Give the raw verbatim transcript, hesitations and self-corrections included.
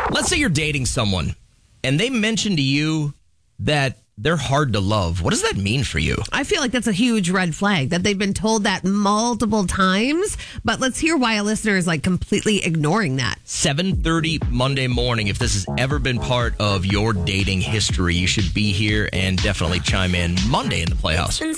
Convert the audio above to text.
Let's say you're dating someone and they mention to you that they're hard to love. What does that mean for you? I feel like that's a huge red flag that they've been told that multiple times. But let's hear why a listener is like completely ignoring that. seven thirty Monday morning. If this has ever been part of your dating history, you should be here and definitely chime in Monday in the Playhouse.